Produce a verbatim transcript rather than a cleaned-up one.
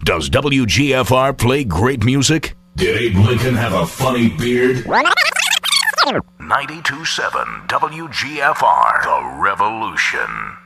Does W G F R play great music? Did Abe Lincoln have a funny beard? ninety-two point seven W G F R, The Revolution.